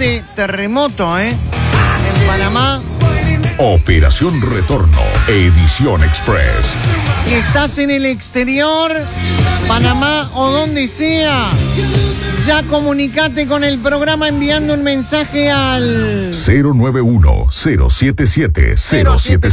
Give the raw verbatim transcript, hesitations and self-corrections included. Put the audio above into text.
fuerte terremoto, ¿eh? En Panamá. Operación Retorno, edición express. Si estás en el exterior, Panamá o donde sea, ya comunicate con el programa enviando un mensaje al cero nueve uno, cero siete siete, cero siete siete.